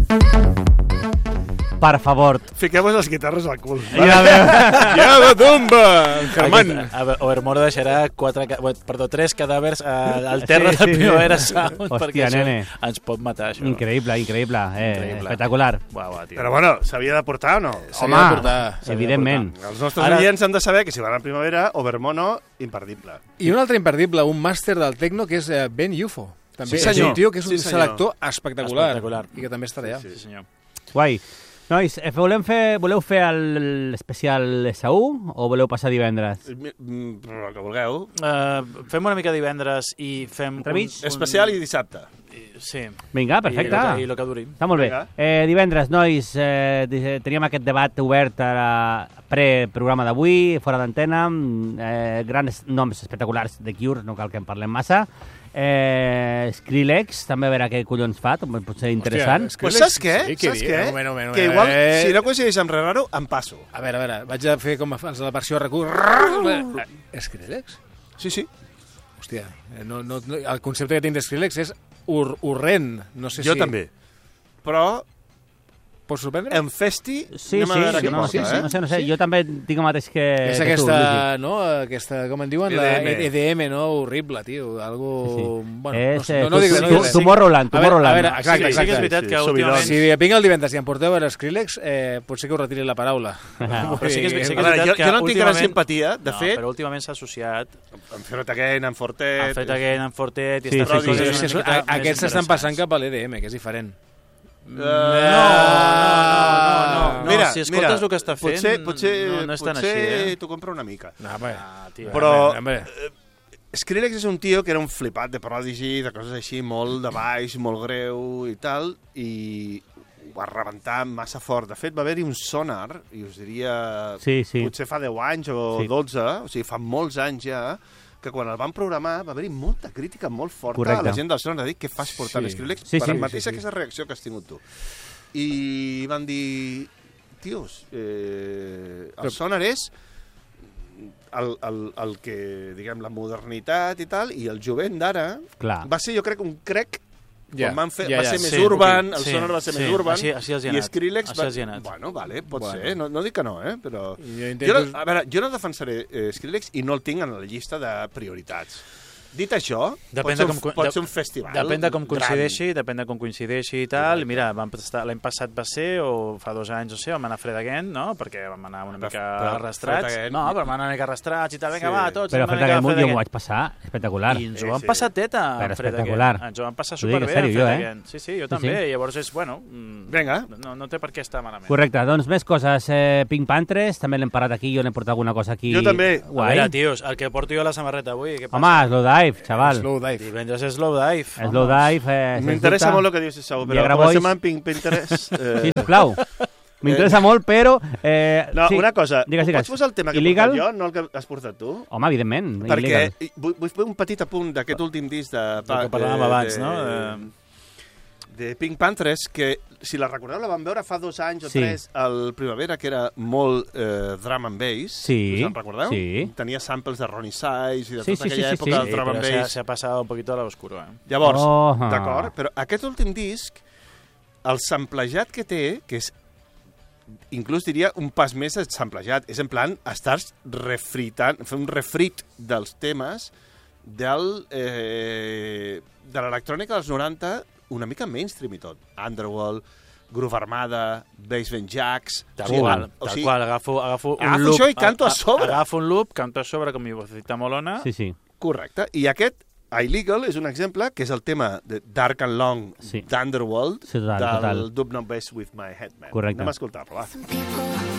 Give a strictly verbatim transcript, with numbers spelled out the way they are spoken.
Per favor. Fiquem-vos les guitarres al cul. Ja veu. Ja va tomba, Germán. Overmore deixarà quatre, perdó, tres cadàvers al terra Sí, sí, de sí. Primavera Sound, Hòstia, perquè això nene. ens pot matar, això. Increïble, increïble. Eh, Increïble. espectacular. Uau, uau, tio. Però bueno, s'havia de portar o no? Home, de portar, s'havia de evidentment. Els nostres Ara- oients han de saber que si van a primavera, Overmono, imperdible. I un altre imperdible, un màster del techno, que és eh, Ben U F O. També Sí, és senyor. un tio que és un Sí, senyor. selector espectacular, Espectacular. i que també estarà allà. Sí, senyor. Guai. Nois, eh, volem fer, voleu fer el- l'especial S U o voleu passar divendres? Mm, El que vulgueu. Uh, fem una mica divendres i fem... Entremig? un, un... Especial i dissabte. Sí. Vinga, perfecte. I, i el que duri. Està molt bé. Vinga. Eh, divendres, nois, eh, di- teníem aquest debat obert a la pre-programa d'avui, fora d'antena, eh, grans noms espectaculars de Cure, no cal que en parlem massa. Eh, Skrillex, també a veure què collons fa, pot ser interessant. Hòstia, Pues saps què? Sí, què saps dir? què? Un moment, un moment, que un igual, moment. si no coincideix amb res raro, em passo. A veure, a veure, vaig a fer com abans la versió recurs. Skrillex? Sí, sí. Hòstia, eh, no, no, no, el concepte que tinc de Skrillex és ur, urrent. No sé Jo si... també. Però Pots sorprendre? en festi Sí, anem a sí, veure què no, porta, sí, sí, eh? no sé, no sé, jo també tinc el mateix que, és que aquesta, tu, Luigi. no? Aquesta, com en diuen? E D M. La E D M, no? Horrible, tio. Algo... Sí, sí. Bueno, És, no, sé, eh, no, no dic tu- no tu- dic res. Tomorrowland, A veure, Tomorrowland. a veure, Sí, exacte, sí que és exacte. veritat Sí, que sí, últimament... Si vinc el divendres i em porteu a veure Skrillex, eh, potser que us retiri la paraula. No, però sí que és, sí A que és veure, veritat jo, que jo no en tinc gran últimament- simpatia. De no, fet, però últimament s'ha associat amb Ferret Again, amb Fortet... ha fet aquell en Fortet i Sí, està sí, fent sí, coses sí, una Sí, miqueta a- més Aquests estan interessants. passant cap a l'E D M, que és diferent. Uh, No, no, no, no, mira, si escoltes mira, el que està fent, potser, potser, no, no és tan potser així, eh? t'ho compro una mica. No, home, Ah, tio. Però home, eh, Skrillex és un tio que era un flipat de Prodigy, de coses així, molt de baix, molt greu i tal, i ho va rebentar massa fort. De fet, va haver-hi un sonar, i us diria... Sí, sí. Potser fa deu anys o Sí. dotze, o sigui, fa molts anys ja, que quan el van programar va haver-hi molta crítica molt forta Correcte. a la gent del sonar, de dir què fas portant Sí. Skrillex Sí, per sí, la sí, mateixa sí. aquesta reacció que has tingut tu. I van dir, tios, eh, el sonar és el, el, el que, diguem, la modernitat i tal, i el jovent d'ara Clar. va ser, jo crec, un crec Ja, quan van fer, ja, va ja, ser més sí, urban, ok, el sí, sonar va ser sí, més urban, així- així els hi ha i anat, Skrillex així va... els hi ha anat. Bueno, vale, pot Bueno. ser, no, no dic que no, eh? Però... Jo Jo intento... no, a veure, jo no defensaré eh, Skrillex i no el tinc en la llista de prioritats. Dit això, Depèn pot, ser de un, com- pot de- ser un festival Depèn de com gran. coincideixi, depèn de com coincideixi i tal. Mira, vam estar- l'any passat va ser, o fa dos anys, no sé, vam anar a Fred Again, no? Perquè vam anar una mica però arrastrats. Fred Again- No, però vam anar una mica arrastrats i tal. Vinga, Sí. va, tots. Però anem Fred una mica a Again Fred jo m'ho Again. vaig passar espectacular. I ens Sí, ho vam sí. passar teta, Però en Fred espectacular. Again. Ens ho vam passar T'ho dic en superbé, sèrio, en Fred jo, eh? Again. Sí, sí, jo Sí, també. sí. I llavors és, bueno... mm, Vinga. No, no té per què estar malament. Correcte, doncs més coses. Eh, Pink Panthers, també l'hem parlat aquí, jo n'he portat alguna cosa aquí. Jo també. A Guai. veure, tios, el que porto jo a la samarreta avui, què passa? Home, Slow Dive, xaval. Slow dive. Divendres és Slow Dive. Slow Dive, eh, sens M'interessa dubte. molt el que dius, Sau, però Viagra com Boys. estem en Pink Pinterest... Eh, Sisplau. M'interessa molt, però... Eh, no, sí. una cosa, Digues, digues. pots posar el tema que Illegal? he portat jo, no el que has portat tu? Home, evidentment, Perquè il·legal. i- vull, vull fer un petit apunt d'aquest últim disc de, Del que parlàvem abans, de, no? De, de Pink Panthers, que, si la recordeu, la vam veure fa dos anys o Sí. tres al Primavera, que era molt eh, drum and bass. Sí, Us en recordeu? sí. Tenia samples de Ronnie Size i de Sí, tota sí, aquella sí, sí, època sí. del Sí, drum and però se, bass. se ha pasado un poquito a l'oscuro, eh? Llavors, Oh. d'acord, però aquest últim disc, el samplejat que té, que és inclús diria un pas més de samplejat, és en plan estàs refritant, fer un refrit dels temes del, eh, de l'electrònica dels noranta, una mica mainstream i tot. Underworld, Groove Armada, Basement Jacks... Tal o sigui, qual, o tal sigui, qual, agafo, agafo un Agafo loop... això i canto a sobre. Agafo un loop, canto a sobre com mi vocecita molona. Sí, sí. Correcte. I aquest, Illegal, és un exemple, que és el tema de Dark and Long Sí. d'Underworld, Sí, total, del total. Dub Not Best With My Head Man. Correcte. Anem a escoltar-lo, va. Some people